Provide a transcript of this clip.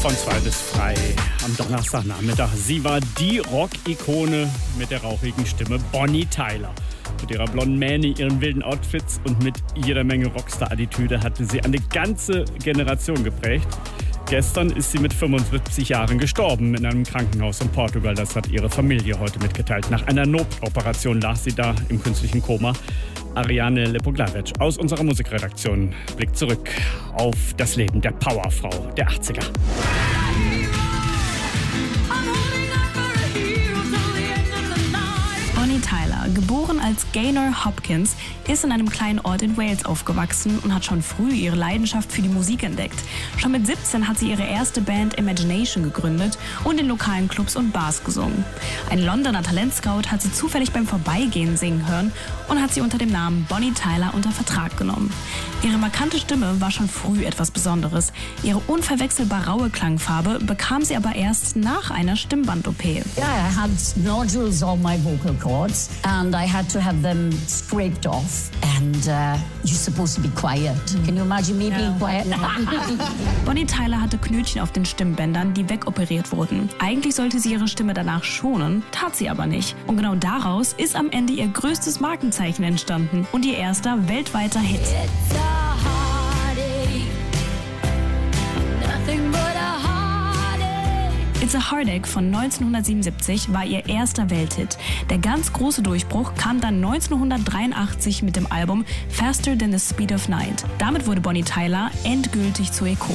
Von 2 bis frei am Donnerstagnachmittag. Sie war die Rock-Ikone mit der rauchigen Stimme Bonnie Tyler. Mit ihrer blonden Mähne, ihren wilden Outfits und mit jeder Menge Rockstar-Attitüde hatte sie eine ganze Generation geprägt. Gestern ist sie mit 75 Jahren gestorben in einem Krankenhaus in Portugal. Das hat ihre Familie heute mitgeteilt. Nach einer Notoperation lag sie da im künstlichen Koma. Ariane Lepoglavic aus unserer Musikredaktion blickt zurück auf das Leben der Powerfrau der 80er. Bonnie Tyler, geboren als Gaynor Hopkins, ist in einem kleinen Ort in Wales aufgewachsen und hat schon früh ihre Leidenschaft für die Musik entdeckt. Schon mit 17 hat sie ihre erste Band Imagination gegründet und in lokalen Clubs und Bars gesungen. Ein Londoner Talentscout hat sie zufällig beim Vorbeigehen singen hören und hat sie unter dem Namen Bonnie Tyler unter Vertrag genommen. Ihre markante Stimme war schon früh etwas Besonderes. Ihre unverwechselbar raue Klangfarbe bekam sie aber erst nach einer Stimmband-OP. Yeah, I had nodules on my vocal cords and I had to have them scraped off. And you're supposed to be quiet. Can you imagine me being quiet? Bonnie Tyler hatte Knötchen auf den Stimmbändern, die wegoperiert wurden. Eigentlich sollte sie ihre Stimme danach schonen, tat sie aber nicht. Und genau daraus ist am Ende ihr größtes Markenzeichen entstanden und ihr erster weltweiter Hit. It's a Heartache von 1977 war ihr erster Welthit. Der ganz große Durchbruch kam dann 1983 mit dem Album Faster Than the Speed of Night. Damit wurde Bonnie Tyler endgültig zur Ikone.